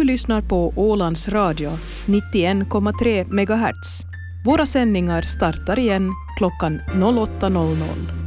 Du lyssnar på Ålands Radio 91,3 MHz. Våra sändningar startar igen klockan 08.00.